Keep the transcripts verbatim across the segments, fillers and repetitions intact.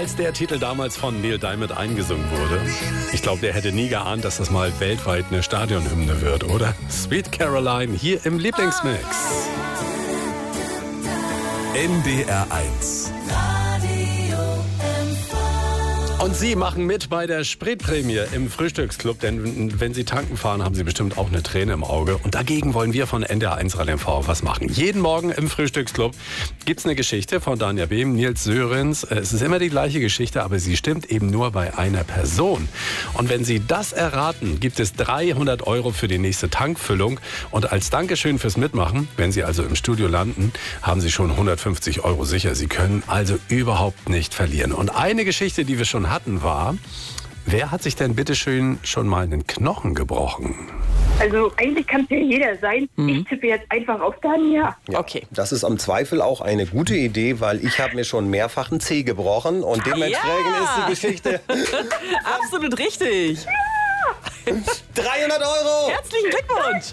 Als der Titel damals von Neil Diamond eingesungen wurde, ich glaube, der hätte nie geahnt, dass das mal weltweit eine Stadionhymne wird, oder? Sweet Caroline hier im Lieblingsmix. N D R eins. Und Sie machen mit bei der Spritprämie im Frühstücksclub, denn wenn Sie tanken fahren, haben Sie bestimmt auch eine Träne im Auge. Und dagegen wollen wir von N D R eins Radio M V was machen. Jeden Morgen im Frühstücksclub gibt es eine Geschichte von Danja Behm, Nils Sörenz. Es ist immer die gleiche Geschichte, aber sie stimmt eben nur bei einer Person. Und wenn Sie das erraten, gibt es dreihundert Euro für die nächste Tankfüllung. Und als Dankeschön fürs Mitmachen, wenn Sie also im Studio landen, haben Sie schon hundertfünfzig Euro sicher. Sie können also überhaupt nicht verlieren. Und eine Geschichte, die wir schon hatten, war, wer hat sich denn bitteschön schon mal einen Knochen gebrochen? Also eigentlich kann es ja jeder sein. Mhm. Ich tippe jetzt einfach auf Danja. Ja, okay. Das ist am Zweifel auch eine gute Idee, weil ich habe mir schon mehrfach einen Zeh gebrochen und dementsprechend ja. ist die Geschichte... Absolut richtig. dreihundert Euro! Herzlichen Glückwunsch!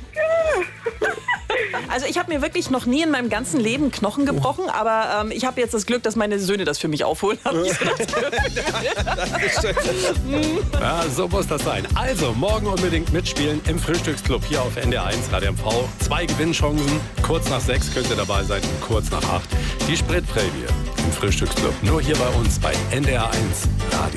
Also ich habe mir wirklich noch nie in meinem ganzen Leben Knochen gebrochen, aber ähm, ich habe jetzt das Glück, dass meine Söhne das für mich aufholen. Hab ich so das ja, so muss das sein. Also, morgen unbedingt mitspielen im Frühstücksclub hier auf N D R eins Radio M V. Zwei Gewinnchancen. Kurz nach sechs könnt ihr dabei sein und kurz nach acht die Spritprämie im Frühstücksclub. Nur hier bei uns bei N D R eins Radio.